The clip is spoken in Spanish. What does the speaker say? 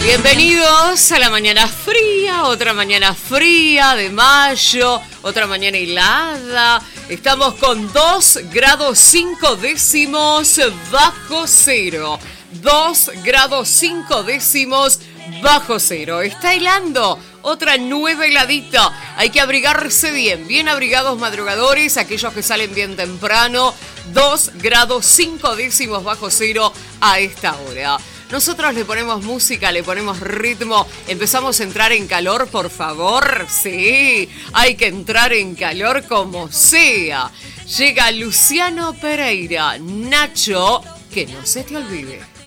Bienvenidos a la mañana fría, otra mañana fría de mayo, otra mañana helada. Estamos con 2 grados 5 décimos bajo cero. 2 grados 5 décimos bajo cero. Está helando. Otra nueva heladita. Hay que abrigarse bien. Bien abrigados madrugadores, aquellos que salen bien temprano. 2 grados 5 décimos bajo cero a esta hora. Nosotros le ponemos música, le ponemos ritmo. Empezamos a entrar en calor, por favor. Sí, hay que entrar en calor como sea. Llega Luciano Pereira. Nacho, que no se te olvide.